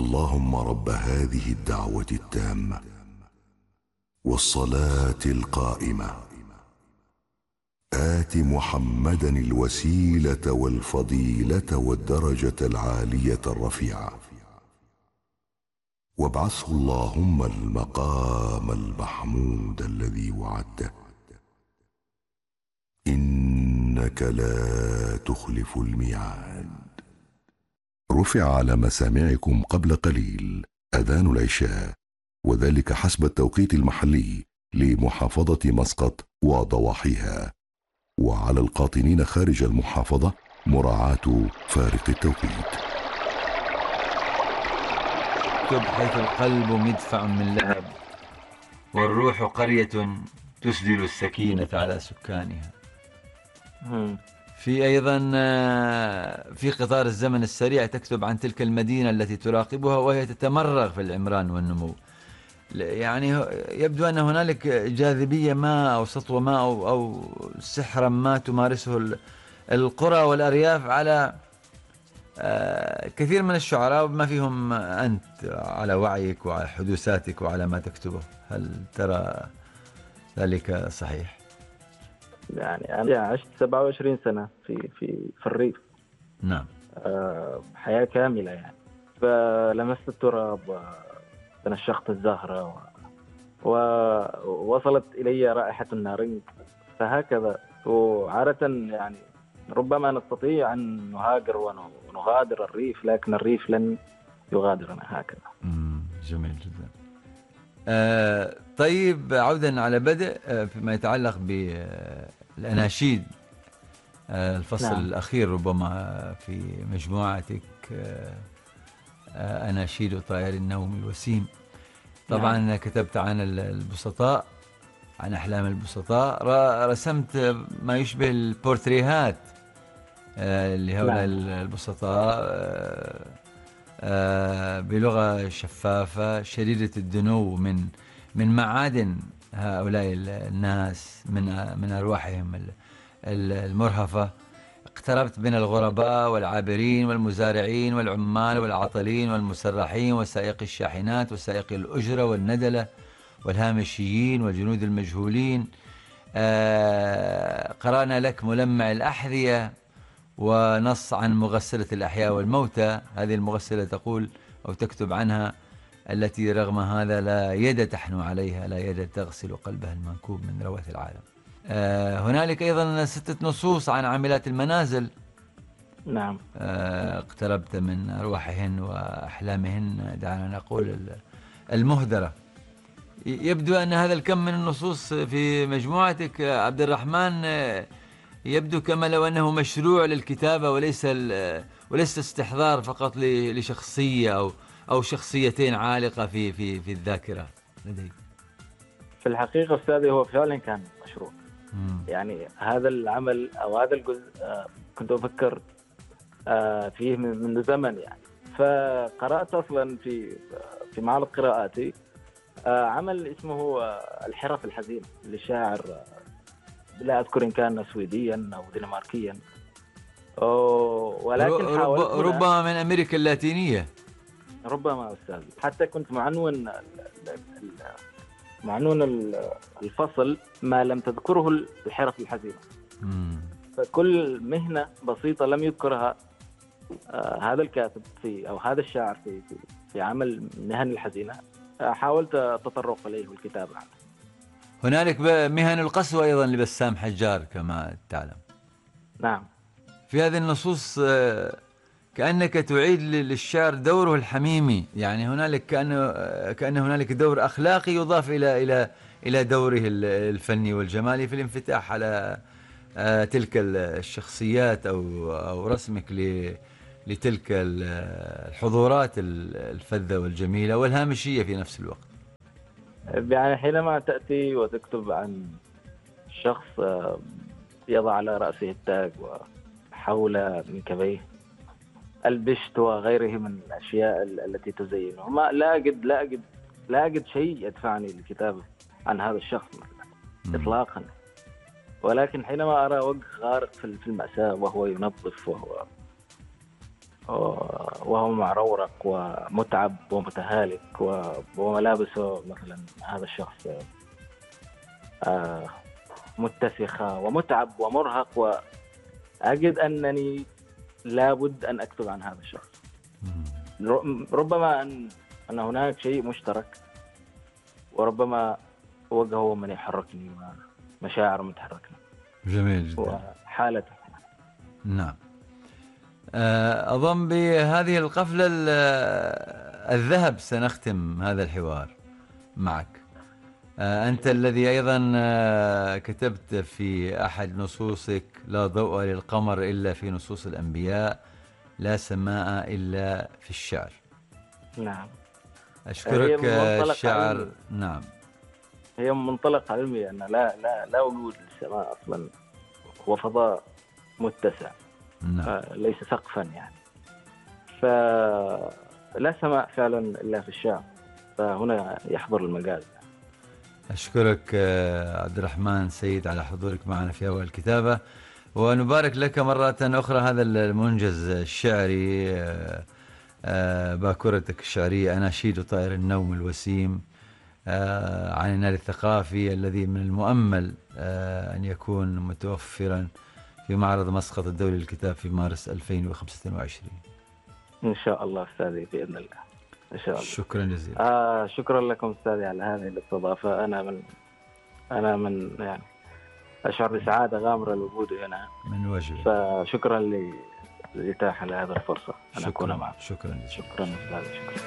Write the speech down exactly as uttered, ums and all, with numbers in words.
اللهم رب هذه الدعوة التامة والصلاة القائمة آت محمدا الوسيلة والفضيلة والدرجة العالية الرفيعة وابعثه اللهم المقام المحمود الذي وعدته إنك لا تخلف الميعاد. رفع على مسامعكم قبل قليل أذان العشاء، وذلك حسب التوقيت المحلي لمحافظة مسقط وضواحيها، وعلى القاطنين خارج المحافظة مراعاة فارق التوقيت. حيث القلب مدفع من لهب والروح قرية تسدل السكينة على سكانها. في أيضا في قطار الزمن السريع تكتب عن تلك المدينة التي تراقبها وهي تتمرغ في العمران والنمو. يعني يبدو أن هنالك جاذبية ما أو سطوة ما أو, أو سحرا ما تمارسه القرى والأرياف على كثير من الشعراء وبما فيهم أنت، على وعيك وعلى حدوثاتك وعلى ما تكتبه. هل ترى ذلك صحيح؟ يعني أنا عشت سبعة وعشرين سنة في في في الريف. نعم. أه حياة كاملة يعني، فلمست التراب وتنشقت الزهرة ووصلت إلي رائحة النارنج، فهكذا. وعادة يعني ربما نستطيع أن نهاجر ونغادر الريف، لكن الريف لن يغادرنا هكذا. جميل جدا. آه طيب، عودا على بدء آه فيما يتعلق بالأناشيد، آه الفصل نعم. الأخير ربما في مجموعتك آه آه أناشيد طائر النوم الوسيم. طبعا نعم. كتبت عن البسطاء، عن أحلام البسطاء، رسمت ما يشبه البورتريهات آه لهؤلاء نعم. البسطاء آه آه بلغة شفافة شديدة الدنو من من معادن هؤلاء الناس، من من أرواحهم المرهفة. اقتربت من الغرباء والعابرين والمزارعين والعمال والعاطلين والمسرحين وسائقي الشاحنات وسائقي الأجرة والندلة والهامشيين والجنود المجهولين. آه قرأنا لك ملمع الأحذية ونص عن مغسلة الأحياء والموتى. هذه المغسلة تقول أو تكتب عنها التي رغم هذا لا يد تحنو عليها، لا يد تغسل قلبها المنكوب من روث العالم. آه هنالك أيضا ستة نصوص عن عاملات المنازل. نعم. آه اقتربت من أرواحهن وأحلامهن، دعنا نقول المهدرة. يبدو أن هذا الكم من النصوص في مجموعتك عبد الرحمن يبدو كما لو أنه مشروع للكتابة وليس وليس استحضار فقط لشخصية أو أو شخصيتين عالقة في في في الذاكرة لديك. في الحقيقة أستاذي هو فعلا كان مشروع. مم. يعني هذا العمل أو هذا الجزء كنت أفكر فيه منذ زمن يعني. فقرأت أصلا في في معرض قراءاتي عمل اسمه الحرف الحزينة للشاعر، لا أذكر إن كان سويديا أو دنماركيا، ولكن حاولت ربما من أمريكا اللاتينية. ربما أستاذ، حتى كنت معنون معنون الفصل ما لم تذكره الحرف الحزينة. مم. فكل مهنة بسيطة لم يذكرها هذا الكاتب في أو هذا الشاعر في في, في عمل مهن الحزينة حاولت التطرق إليه والكتابة عنه. هنالك مهن القسوة أيضا لبسام حجار كما تعلم. نعم. في هذه النصوص كأنك تعيد للشعر دوره الحميمي، يعني هنالك كأنه كأن هنالك دور أخلاقي يضاف إلى إلى إلى دوره الفني والجمالي في الانفتاح على تلك الشخصيات أو أو رسمك لتلك الحضورات الفذة والجميلة والهامشية في نفس الوقت. يعني حينما تأتي وتكتب عن شخص يضع على رأسه التاج وحول منكبيه البشت وغيره من الأشياء التي تزينه، ما لا أجد لا أجد لا أجد شيء يدفعني للكتابة عن هذا الشخص إطلاقا. ولكن حينما أرى وجه غارق في المأساة وهو ينظف وهو وهو معرورق ومتعب ومتهالك وملابسه مثلا هذا الشخص متسخة ومتعب ومرهق، وأجد أنني لابد أن أكتب عن هذا الشخص. ربما أن أن هناك شيء مشترك، وربما وجهه من يحركني ومشاعر متحركني. جميل جدا. وحالته. نعم. أظن بهذه القفلة الذهب سنختم هذا الحوار معك. أنت الذي أيضا كتبت في أحد نصوصك: لا ضوء للقمر إلا في نصوص الأنبياء، لا سماء إلا في الشعر. نعم. أشكرك الشعر. علمي. نعم. هي من منطلق علمي أن لا لا لا وجود للسماء أصلا، هو فضاء متسع. نعم. ليس سقفا يعني. فلا سماء فعلا إلا في الشعر، فهنا يحضر المجاز. أشكرك عبد الرحمن سيد على حضورك معنا في أول الكتابة، ونبارك لك مرة أخرى هذا المنجز الشعري، باكورتك الشعرية أناشيد طائر النوم الوسيم عن النال الثقافي، الذي من المؤمل أن يكون متوفرا في معرض مسقط الدولي للكتاب في مارس ألفين وخمسة وعشرين. إن شاء الله أستاذي بإذن الله. إن شاء الله. شكرا جزيلا. آه شكرا لكم أستاذي على هذه الاستضافة. أنا من أنا من يعني أشعر بسعادة غامرة لوجودي هنا. من وجهي. فشكرا لإتاحة لهذه الفرصة أن أكون معكم. شكرا. شكرا أستاذي. شكرا.